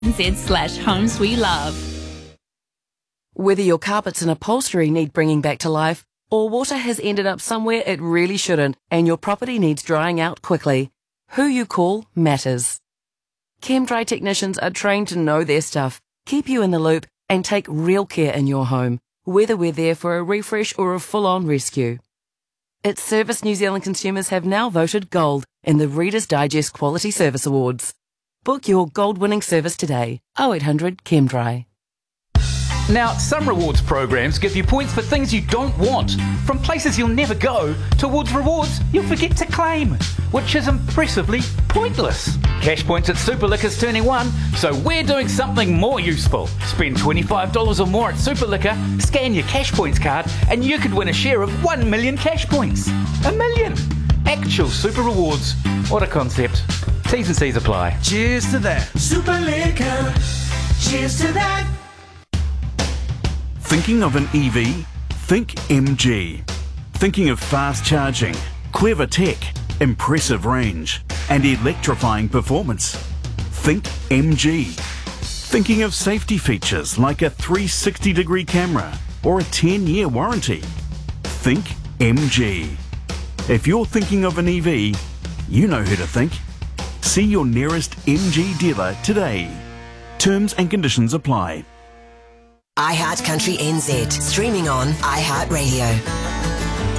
NZ/HomesWeLove. Whether your carpets and upholstery need bringing back to life, or water has ended up somewhere it really shouldn't and your property needs drying out quickly, who you call matters. ChemDry technicians are trained to know their stuff, keep you in the loop and take real care in your home, whether we're there for a refresh or a full-on rescue. Its service New Zealand consumers have now voted gold in the Reader's Digest Quality Service Awards. Book your gold-winning service today. 0800 ChemDry. Now, some rewards programs give you points for things you don't want, from places you'll never go towards rewards you'll forget to claim, which is impressively pointless. Cash points at Superliquor's turning 1, so we're doing something more useful. Spend $25 or more at Superliquor, scan your cash points card, and you could win a share of 1 million cash points. 1 million! Actual super rewards. What a concept. T's and C's apply. Cheers to that. Superliquor. Cheers to that. Thinking of an EV? Think MG. Thinking of fast charging, clever tech, impressive range, and electrifying performance? Think MG. Thinking of safety features like a 360-degree camera or a 10-year warranty? Think MG. If you're thinking of an EV, you know who to think. See your nearest MG dealer today. Terms and conditions apply. iHeart Country NZ, streaming on iHeartRadio.